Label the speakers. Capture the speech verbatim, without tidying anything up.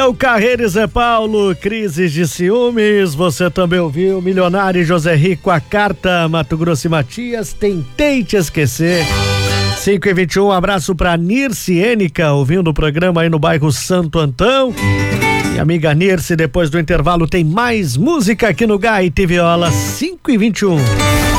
Speaker 1: Léo Carreira e Zé Paulo, Crises de Ciúmes. Você também ouviu Milionário e José Rico, A Carta, Mato Grosso e Matias, Tentei Te Esquecer. cinco e vinte e um, um abraço pra Nirce Ênica, ouvindo o programa aí no bairro Santo Antão. E amiga Nirce, depois do intervalo tem mais música aqui no Gaita e Viola. Cinco e vinte e um.